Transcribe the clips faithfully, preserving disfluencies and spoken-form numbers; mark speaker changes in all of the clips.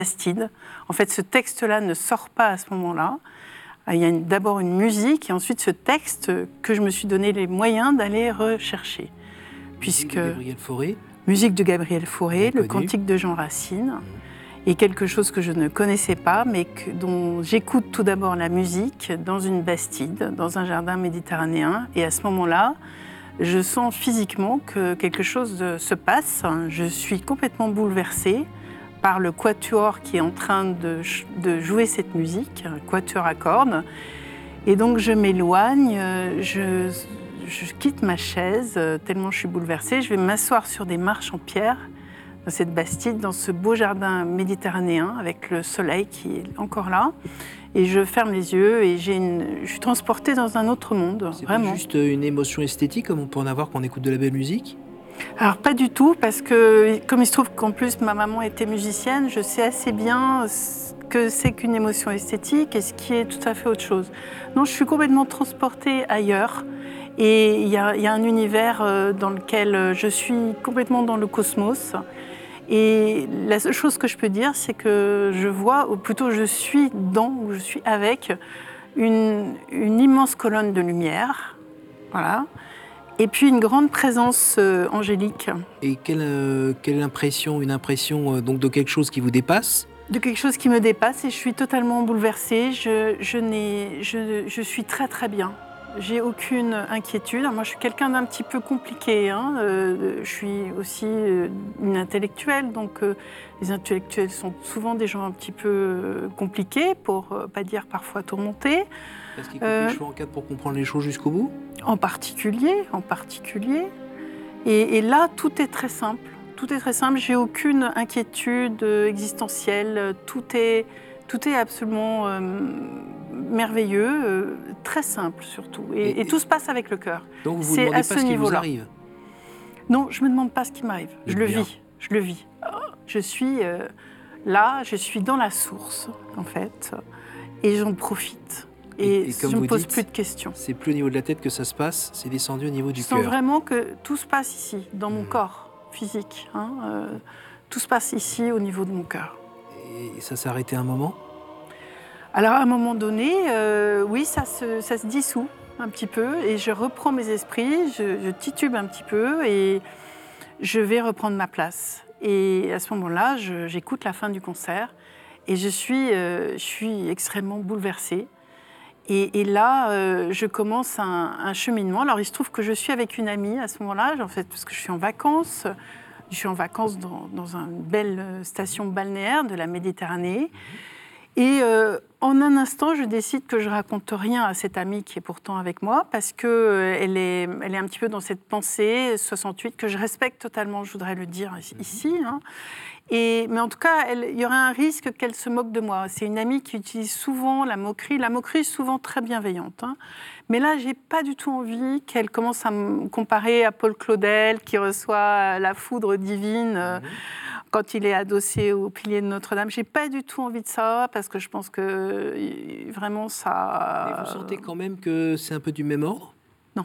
Speaker 1: Bastide. En fait, ce texte-là ne sort pas à ce moment-là. Il y a d'abord une musique et ensuite ce texte que je me suis donné les moyens d'aller rechercher.
Speaker 2: Puisque... Musique de Gabriel Fauré.
Speaker 1: Musique de Gabriel Fauré, le Cantique de Jean Racine. Mmh. Et quelque chose que je ne connaissais pas, mais que, dont j'écoute tout d'abord la musique dans une bastide, dans un jardin méditerranéen. Et à ce moment-là, je sens physiquement que quelque chose se passe. Je suis complètement bouleversée par le quatuor qui est en train de, de jouer cette musique, un quatuor à cordes. Et donc je m'éloigne, je, je quitte ma chaise, tellement je suis bouleversée. Je vais m'asseoir sur des marches en pierre, dans cette bastide, dans ce beau jardin méditerranéen, avec le soleil qui est encore là. Et je ferme les yeux et j'ai une... je suis transportée dans un autre monde,
Speaker 2: c'est
Speaker 1: vraiment.
Speaker 2: C'est juste une émotion esthétique, comme on peut en avoir quand on écoute de la belle musique ?
Speaker 1: Alors pas du tout, parce que comme il se trouve qu'en plus ma maman était musicienne, je sais assez bien ce que c'est qu'une émotion esthétique et ce qui est tout à fait autre chose. Non, je suis complètement transportée ailleurs et il y a, il y a un univers dans lequel je suis complètement dans le cosmos. Et la seule chose que je peux dire, c'est que je vois, ou plutôt je suis dans, ou je suis avec, une, une immense colonne de lumière, voilà. Et puis une grande présence euh, angélique.
Speaker 2: Et quelle, euh, quelle impression, une impression euh, donc de quelque chose qui vous dépasse ?
Speaker 1: De quelque chose qui me dépasse et je suis totalement bouleversée. Je, je, n'ai, je, je suis très très bien. J'ai aucune inquiétude. Moi, je suis quelqu'un d'un petit peu compliqué. Hein. Euh, je suis aussi euh, une intellectuelle, donc euh, les intellectuels sont souvent des gens un petit peu euh, compliqués, pour euh, pas dire parfois tourmentés.
Speaker 2: Est-ce qu'il coupe euh, les cheveux en quatre pour comprendre les choses jusqu'au bout ?
Speaker 1: En particulier, en particulier. Et, et là, tout est très simple. Tout est très simple. J'ai aucune inquiétude existentielle. Tout est, tout est absolument euh, merveilleux, euh, très simple surtout. Et, et, et tout se passe avec le cœur.
Speaker 2: Donc vous vous demandez pas ce qui vous arrive ?
Speaker 1: Non, je me demande pas ce qui m'arrive. Je le vis. Je le vis. Je suis euh, là. Je suis dans la source, en fait, et j'en profite. Et, et comme je ne me pose dites, plus de questions.
Speaker 2: C'est plus au niveau de la tête que ça se passe, c'est descendu au niveau du cœur.
Speaker 1: Je sens vraiment que tout se passe ici, dans mon mmh. corps physique. Hein, euh, tout se passe ici, au niveau de mon cœur.
Speaker 2: Et ça s'est arrêté un moment ?
Speaker 1: Alors, à un moment donné, euh, oui, ça se, ça se dissout un petit peu. Et je reprends mes esprits, je, je titube un petit peu et je vais reprendre ma place. Et à ce moment-là, je, j'écoute la fin du concert et je suis, euh, je suis extrêmement bouleversée. Et, et là, euh, je commence un, un cheminement. Alors, il se trouve que je suis avec une amie à ce moment-là, en fait, parce que je suis en vacances. Je suis en vacances dans, dans une belle station balnéaire de la Méditerranée. Et euh, en un instant, je décide que je ne raconte rien à cette amie qui est pourtant avec moi, parce qu'elle euh, est, elle est un petit peu dans cette pensée soixante-huit que je respecte totalement, je voudrais le dire ici. Hein. Et, mais en tout cas, elle, il y aurait un risque qu'elle se moque de moi. C'est une amie qui utilise souvent la moquerie. La moquerie est souvent très bienveillante. Hein. Mais là, je n'ai pas du tout envie qu'elle commence à me comparer à Paul Claudel, qui reçoit la foudre divine euh, mmh. quand il est adossé au pilier de Notre-Dame. Je n'ai pas du tout envie de ça, parce que je pense que vraiment ça...
Speaker 2: Mais vous sentez quand même que c'est un peu du même ordre ?
Speaker 1: Non.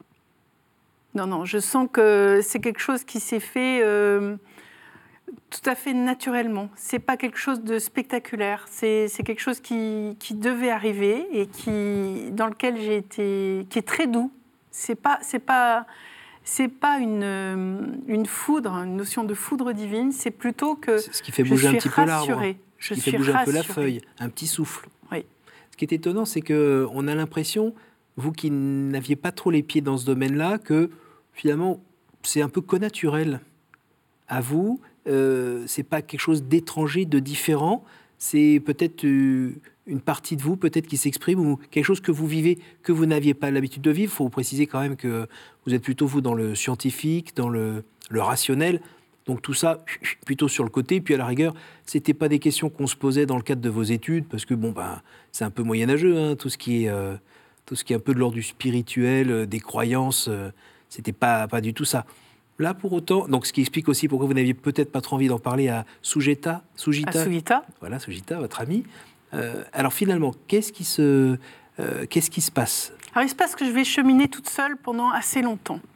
Speaker 1: Non, non. Je sens que c'est quelque chose qui s'est fait... Euh, tout à fait naturellement. C'est pas quelque chose de spectaculaire. C'est, c'est quelque chose qui, qui devait arriver et qui, dans lequel j'ai été, qui est très doux. C'est pas, c'est pas, c'est pas une, une foudre, une notion de foudre divine. C'est plutôt que
Speaker 2: c'est ce qui fait bouger un petit peu l'arbre,
Speaker 1: je
Speaker 2: ce qui
Speaker 1: suis
Speaker 2: fait bouger
Speaker 1: rassurée.
Speaker 2: un peu la feuille, un petit souffle.
Speaker 1: Oui.
Speaker 2: Ce qui est étonnant, c'est que on a l'impression, vous qui n'aviez pas trop les pieds dans ce domaine-là, que finalement c'est un peu connaturel à vous. Euh, c'est pas quelque chose d'étranger, de différent, c'est peut-être euh, une partie de vous, peut-être qui s'exprime, ou quelque chose que vous vivez, que vous n'aviez pas l'habitude de vivre. Il faut préciser quand même que vous êtes plutôt, vous, dans le scientifique, dans le, le rationnel, donc tout ça, plutôt sur le côté, puis à la rigueur, c'était pas des questions qu'on se posait dans le cadre de vos études, parce que bon, ben, c'est un peu moyenâgeux, hein, tout ce qui est, euh, tout ce qui est un peu de l'ordre du spirituel, euh, des croyances, euh, c'était pas, pas du tout ça. Là, pour autant, donc ce qui explique aussi pourquoi vous n'aviez peut-être pas trop envie d'en parler à Sujeta, Sujita,
Speaker 1: à Sujita.
Speaker 2: Voilà, Sujita, votre amie. Euh, alors finalement, qu'est-ce qui se, euh, qu'est-ce qui se passe ?
Speaker 1: Alors il se passe que je vais cheminer toute seule pendant assez longtemps.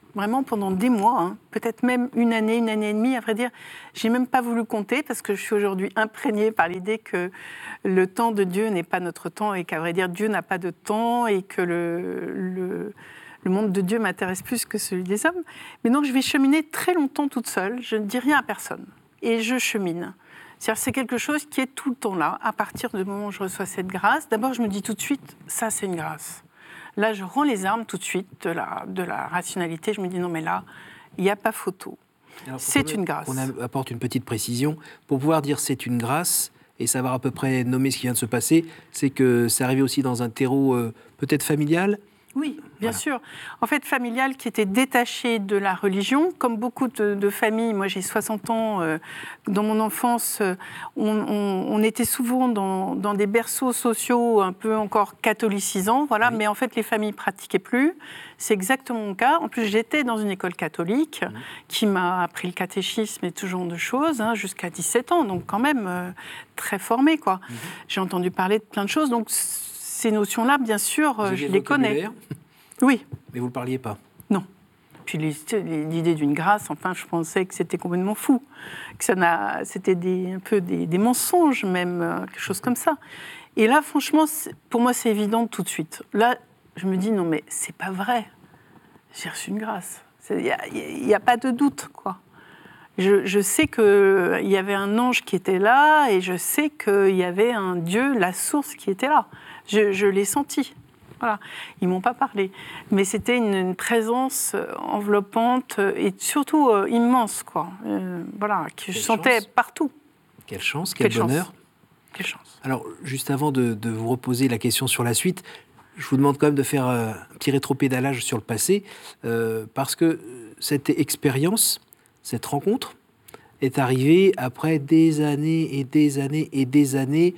Speaker 1: Vraiment pendant des mois, hein, peut-être même une année, une année et demie, à vrai dire. J'ai même pas voulu compter parce que je suis aujourd'hui imprégnée par l'idée que le temps de Dieu n'est pas notre temps et qu'à vrai dire, Dieu n'a pas de temps et que le, le, le monde de Dieu m'intéresse plus que celui des hommes. Mais donc, je vais cheminer très longtemps toute seule. Je ne dis rien à personne. Et je chemine. C'est-à-dire, c'est quelque chose qui est tout le temps là. À partir du moment où je reçois cette grâce, d'abord, je me dis tout de suite, ça, c'est une grâce. Là, je rends les armes tout de suite de la, de la rationalité. Je me dis, non, mais là, il n'y a pas photo. Alors, c'est une grâce.
Speaker 2: On apporte une petite précision. Pour pouvoir dire c'est une grâce et savoir à peu près nommer ce qui vient de se passer, c'est que c'est arrivé aussi dans un terreau euh, peut-être familial.
Speaker 1: Oui, bien voilà. sûr. En fait, familial qui était détaché de la religion, comme beaucoup de, de familles. Moi, j'ai soixante ans. Euh, dans mon enfance, euh, on, on, on était souvent dans, dans des berceaux sociaux un peu encore catholicisants, voilà. Oui. Mais en fait, les familles pratiquaient plus. C'est exactement mon cas. En plus, j'étais dans une école catholique mmh. qui m'a appris le catéchisme et tout genre de choses hein, jusqu'à dix-sept ans. Donc, quand même euh, très formée, quoi. Mmh. J'ai entendu parler de plein de choses. Donc, ces notions-là, bien sûr, je les connais. Oui.
Speaker 2: Mais vous ne le parliez pas?
Speaker 1: Non. Puis l'idée d'une grâce, enfin, je pensais que c'était complètement fou. Que ça n'a, c'était des, un peu des, des mensonges, même, quelque chose comme ça. Et là, franchement, pour moi, c'est évident tout de suite. Là, je me dis, non, mais c'est pas vrai. J'ai reçu une grâce. Il n'y a, a pas de doute, quoi. Je, je sais qu'il y avait un ange qui était là et je sais qu'il y avait un Dieu, la source, qui était là. Je, je l'ai senti. Voilà. Ils ne m'ont pas parlé. Mais c'était une, une présence enveloppante et surtout euh, immense, quoi. Euh, voilà, que quelle je sentais
Speaker 2: chance.
Speaker 1: Partout.
Speaker 2: Quelle chance, quel quelle bonheur.
Speaker 1: Chance. Quelle chance.
Speaker 2: Alors, juste avant de, de vous reposer la question sur la suite, je vous demande quand même de faire un petit rétropédalage sur le passé, euh, parce que cette expérience, cette rencontre, est arrivée après des années et des années et des années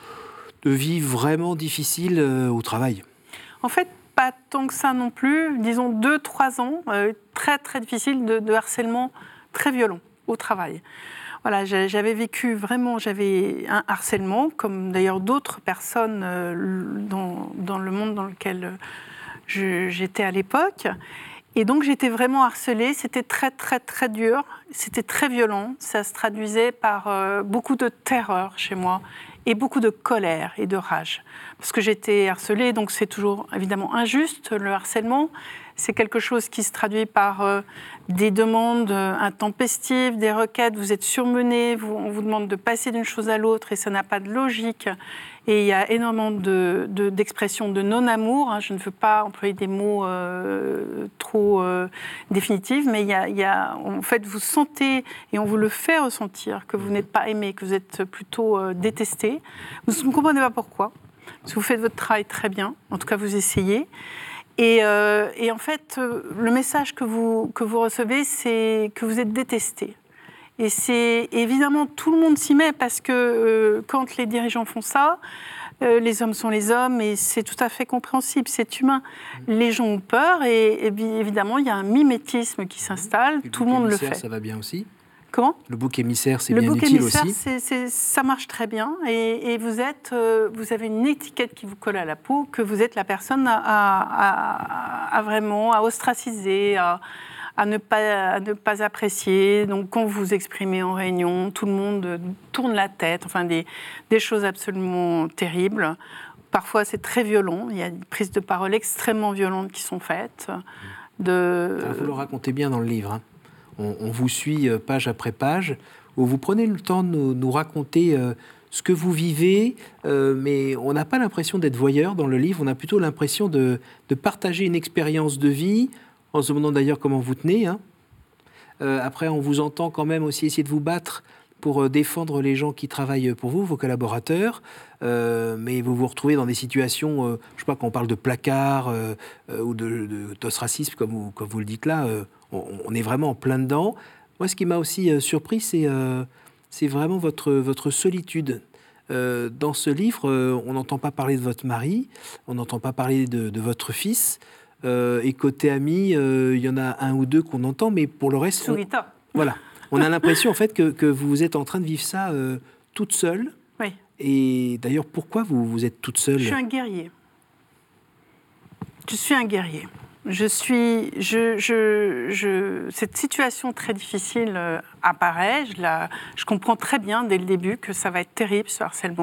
Speaker 2: de vie vraiment difficile euh, au travail.
Speaker 1: En fait, pas tant que ça non plus. Disons deux, trois ans, euh, très très difficile de, de harcèlement très violent au travail. Voilà, j'avais vécu vraiment, j'avais un harcèlement, comme d'ailleurs d'autres personnes euh, dans, dans le monde dans lequel je, j'étais à l'époque. Et donc j'étais vraiment harcelée, c'était très très très dur, c'était très violent, ça se traduisait par euh, beaucoup de terreur chez moi et beaucoup de colère et de rage. Parce que j'étais harcelée, donc c'est toujours évidemment injuste, le harcèlement. C'est quelque chose qui se traduit par euh, des demandes intempestives, des requêtes, vous êtes surmené, vous, on vous demande de passer d'une chose à l'autre et ça n'a pas de logique. Et il y a énormément de, de, d'expressions de non-amour. Hein. Je ne veux pas employer des mots euh, trop euh, définitifs, mais il y a, il y a, en fait, vous sentez, et on vous le fait ressentir, que vous n'êtes pas aimé, que vous êtes plutôt euh, détesté. Vous ne comprenez pas pourquoi, parce que vous faites votre travail très bien, en tout cas vous essayez. Et, euh, et en fait, euh, le message que vous, que vous recevez, c'est que vous êtes détesté. Et c'est évidemment, tout le monde s'y met parce que euh, quand les dirigeants font ça, euh, les hommes sont les hommes et c'est tout à fait compréhensible, c'est humain. Les gens ont peur et, et évidemment, il y a un mimétisme qui s'installe, tout le monde le fait.
Speaker 2: Ça va bien aussi?
Speaker 1: Comment?
Speaker 2: Le bouc émissaire, c'est
Speaker 1: le
Speaker 2: bien
Speaker 1: bouc
Speaker 2: utile
Speaker 1: émissaire,
Speaker 2: aussi
Speaker 1: c'est, c'est, ça marche très bien et, et vous, êtes, euh, vous avez une étiquette qui vous colle à la peau, que vous êtes la personne à, à, à, à vraiment à ostraciser, à, à, ne pas, à ne pas apprécier. Donc quand vous vous exprimez en réunion, tout le monde tourne la tête, enfin des, des choses absolument terribles. Parfois c'est très violent, il y a des prises de parole extrêmement violentes qui sont faites. De...
Speaker 2: Alors, vous le racontez bien dans le livre, hein. On, on vous suit page après page, où vous prenez le temps de nous, nous raconter euh, ce que vous vivez, euh, mais on n'a pas l'impression d'être voyeur dans le livre, on a plutôt l'impression de, de partager une expérience de vie, en se demandant d'ailleurs comment vous tenez. Hein. Euh, après, on vous entend quand même aussi essayer de vous battre pour défendre les gens qui travaillent pour vous, vos collaborateurs, euh, mais vous vous retrouvez dans des situations, euh, je ne sais pas, quand on parle de placard euh, euh, ou de, de d'ostracisme, comme vous, comme vous le dites là, euh, on, on est vraiment en plein dedans. Moi, ce qui m'a aussi euh, surpris, c'est, euh, c'est vraiment votre, votre solitude. Euh, dans ce livre, euh, on n'entend pas parler de votre mari, on n'entend pas parler de, de votre fils, euh, et côté amis, euh, il y en a un ou deux qu'on entend, mais pour le reste... On, voilà. On a l'impression, en fait, que, que vous êtes en train de vivre ça euh, toute seule.
Speaker 1: Oui.
Speaker 2: Et d'ailleurs, pourquoi vous, vous êtes toute seule?
Speaker 1: Je suis un guerrier. Je suis un guerrier. Je suis, je, je, je, cette situation très difficile euh, apparaît. Je, la, je comprends très bien dès le début que ça va être terrible, ce harcèlement.